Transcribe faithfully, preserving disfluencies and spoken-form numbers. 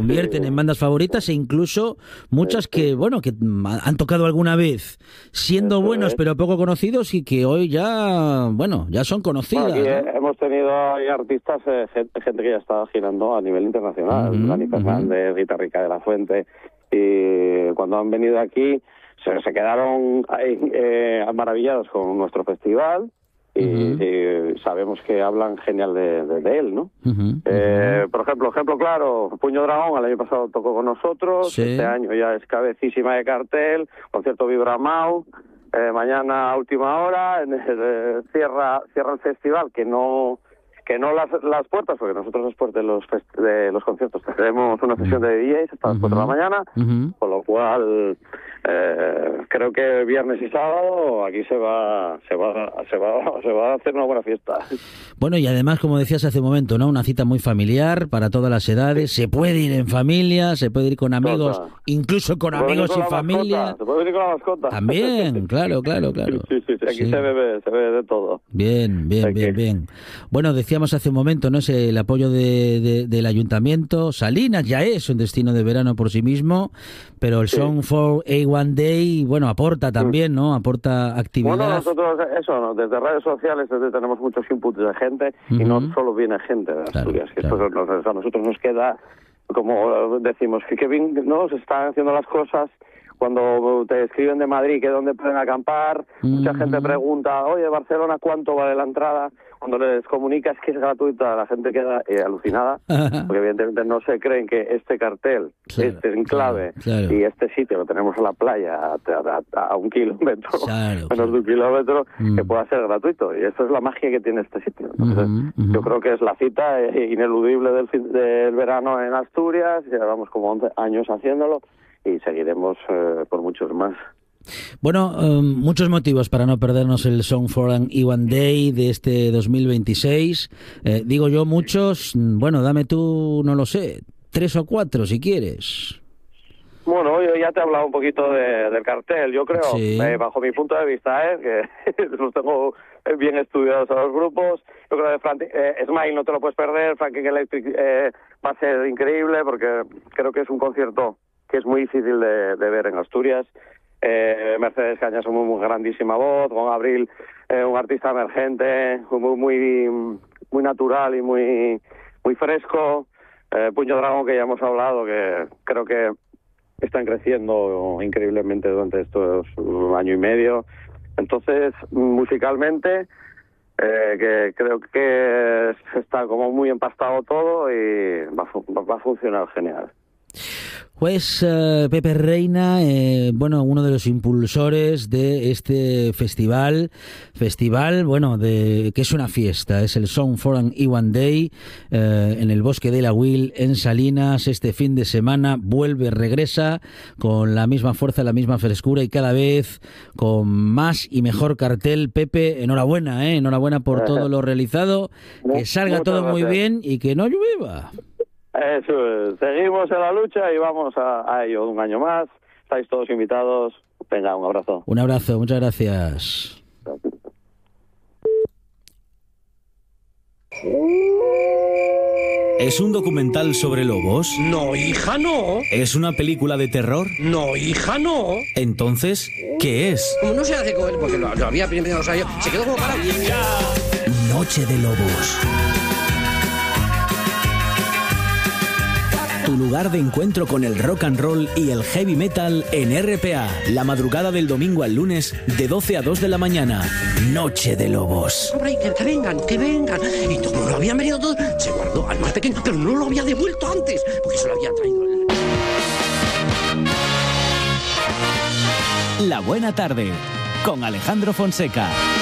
convierten sí. en bandas favoritas, e incluso muchas sí, sí. que, bueno, que han tocado alguna vez siendo Eso buenos es. pero poco conocidos y que hoy ya, bueno, ya son conocidas. Bueno, aquí ¿no? eh, hemos tenido ahí artistas, eh, gente, gente que ya está girando a nivel internacional, Ujú, Dani ujú. Fernández, Rita Rica de la Fuente, y cuando han venido aquí se, se quedaron ahí, eh, maravillados con nuestro festival y, Ujú. y sabemos que hablan genial de, de, de él, ¿no? Ujú, Eh, ujú. por ejemplo, ejemplo claro, Puño Dragón, el año pasado tocó con nosotros, Sí. este año ya es cabecísima de cartel, concierto Vibramau, eh, mañana a última hora, en el, eh, cierra cierra el festival, que no que no las, las puertas, porque nosotros después de los fest- de los conciertos tenemos una sesión de D Js hasta las cuatro de la mañana, Ujú. con lo cual eh, creo que viernes y sábado aquí se va se va se va se va a hacer una buena fiesta. Bueno, y además, como decías hace un momento, ¿no? Una cita muy familiar para todas las edades. Se puede ir en familia, se puede ir con amigos, Total. incluso con Se puede venir amigos con y la familia. mascota, se puede venir con la mascota. También, claro, claro, claro. Sí, sí, sí, aquí Sí. se bebe, se bebe de todo. Bien, bien, Aquí. bien, bien. Bueno, decíamos hace un momento, ¿no? Ese, el apoyo de, de- del ayuntamiento. Salinas ya es un destino de verano por sí mismo, pero el Sí. Song for A one Day, bueno, aporta también, ¿no? Aporta actividad. Bueno, nosotros, eso, ¿no? Desde redes sociales desde tenemos muchos inputs de gente y no Ujú. solo viene gente de Claro, Asturias, que claro. esto nos- a nosotros nos queda, como decimos, que, que bien, ¿no? Se están haciendo las cosas. Cuando te escriben de Madrid que dónde pueden acampar, mucha Ujú. gente pregunta, oye, Barcelona, ¿cuánto vale la entrada? Cuando les comunicas que es gratuita, la gente queda eh, alucinada, porque evidentemente no se creen que este cartel, Claro, este enclave claro, claro. y este sitio lo tenemos en la playa a, a- a un kilómetro, Claro, menos claro. de un kilómetro, Mm. que pueda ser gratuito. Y eso es la magia que tiene este sitio. Entonces, Ujú, ujú. yo creo que es la cita eh, ineludible del, fin- del verano en Asturias, llevamos como once años haciéndolo y seguiremos eh, por muchos más. Bueno, eh, muchos motivos para no perdernos el Song for an E one Day de este dos mil veintiséis. Eh, digo yo muchos, mm, bueno, dame tú, no lo sé, tres o cuatro si quieres. Bueno, yo ya te he hablado un poquito de- del cartel. Yo creo, Sí. eh, bajo mi punto de vista, eh, que los tengo bien estudiados a los grupos. Yo creo que Frank, eh, Smile no te lo puedes perder, Frankie Electric eh, va a ser increíble porque creo que es un concierto que es muy difícil de, de ver en Asturias. Eh, Mercedes Cañas, una muy grandísima voz, Juan Abril, eh, un artista emergente, muy, muy, muy natural y muy, muy fresco. Eh, Puño Dragón, que ya hemos hablado, que creo que están creciendo increíblemente durante estos un año y medio. Entonces, musicalmente, eh, que creo que está como muy empastado todo y va a, fu- va a funcionar genial. Pues eh, Pepe Reina, eh, bueno, uno de los impulsores de este festival, festival, bueno, de que es una fiesta, es el Song for an E one Day eh, en el Bosque de la Will, en Salinas, este fin de semana, vuelve, regresa con la misma fuerza, la misma frescura y cada vez con más y mejor cartel. Pepe, enhorabuena, eh, enhorabuena por todo lo realizado, que salga Muchas todo muy gracias. bien y que no llueva. Eso es. Seguimos en la lucha y vamos a, a ello un año más. Estáis todos invitados. Venga, un abrazo. Un abrazo, muchas gracias. ¿Es un documental sobre lobos? No, hija, no. ¿Es una película de terror? No, hija, no. Entonces, ¿qué es? Como no se hace con él, porque lo, lo había primero, o sea, yo, se quedó como parado. Noche de Lobos. Tu lugar de encuentro con el rock and roll y el heavy metal en R P A. La madrugada del domingo al lunes de doce a dos de la mañana. Noche de Lobos. Hombre, que, que vengan, que vengan. Y como lo habían venido todos, se guardó al más pequeño, pero no lo había devuelto antes, porque se lo había traído él. La buena tarde con Alejandro Fonseca.